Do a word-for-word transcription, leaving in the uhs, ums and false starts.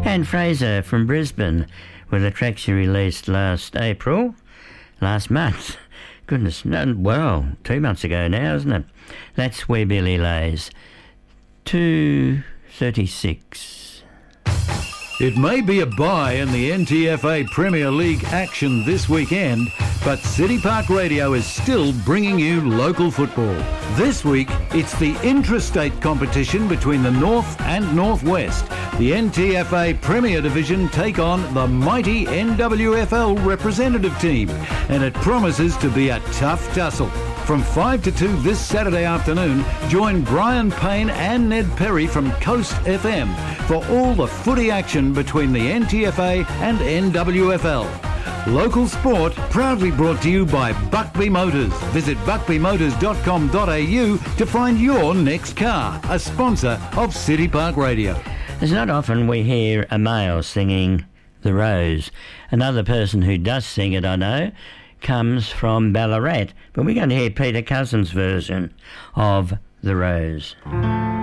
And Fraser from Brisbane with a track she released last April, last month. Goodness, no, well, two months ago now, isn't it? That's Where Billy Lays. two thirty-six. It may be a bye in the N T F A Premier League action this weekend, but City Park Radio is still bringing you local football. This week, it's the intrastate competition between the North and Northwest. The N T F A Premier Division take on the mighty N W F L representative team, and it promises to be a tough tussle. From five to two this Saturday afternoon, join Brian Payne and Ned Perry from Coast F M for all the footy action between the N T F A and N W F L. Local sport proudly brought to you by Buckby Motors. Visit buckby motors dot com dot a u to find your next car, a sponsor of City Park Radio. It's not often we hear a male singing The Rose. Another person who does sing it, I know, comes from Ballarat, but we're going to hear Peter Cousins' version of The Rose.